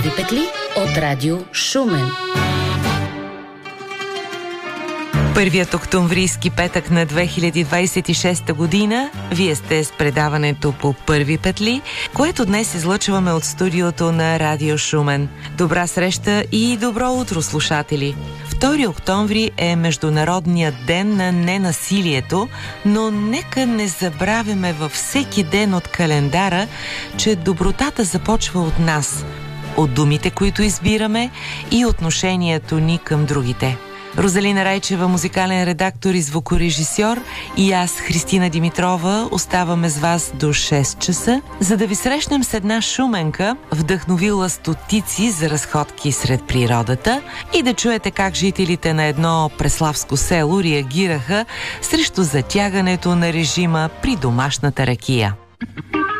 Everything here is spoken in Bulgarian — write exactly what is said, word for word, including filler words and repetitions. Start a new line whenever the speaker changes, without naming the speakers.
Първи петли от Радио Шумен.
Първият октомврийски петък на две хиляди двадесет и шеста година. Вие сте с предаването по Първи петли, което днес излъчваме от студиото на Радио Шумен. Добра среща и добро утро, слушатели! втори октомври е Международният ден на ненасилието, но нека не забравяме във всеки ден от календара, че добротата започва от нас, от думите, които избираме и отношението ни към другите. Розалина Райчева, музикален редактор и звукорежисьор, и аз, Христина Димитрова, оставаме с вас до шест часа, за да ви срещнем с една шуменка, вдъхновила стотици за разходки сред природата, и да чуете как жителите на едно преславско село реагираха срещу затягането на режима при домашната ракия.